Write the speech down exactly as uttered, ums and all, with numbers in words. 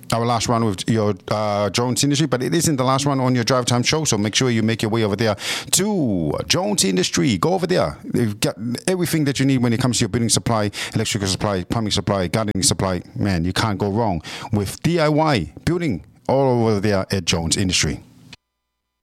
our last one with your uh, Jones Industry, but it isn't the last one on your Drive Time show, so make sure you make your way over there to Jones Industry. Go over there. They've got everything that you need when it comes to your building supply, electrical supply, plumbing supply, gardening supply. Man, you can't go wrong with D I Y building all over there at Jones Industry.